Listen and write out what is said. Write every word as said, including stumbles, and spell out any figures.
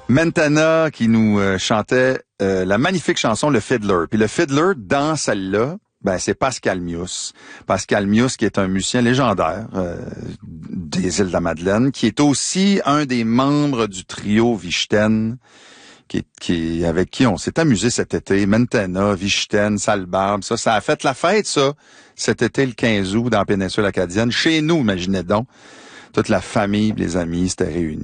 Mentana qui nous euh, chantait euh, la magnifique chanson Le Fiddler. Puis le Fiddler, dans celle-là, ben c'est Pascal Mius. Pascal Mius qui est un musicien légendaire euh, des îles de la Madeleine, qui est aussi un des membres du trio Vichten, qui, qui avec qui on s'est amusé cet été. Mentana, Vichten, Salbarbe, ça, ça a fait la fête, ça, cet été le quinze août dans la péninsule acadienne. Chez nous, imaginez donc, toute la famille, les amis s'étaient réunis.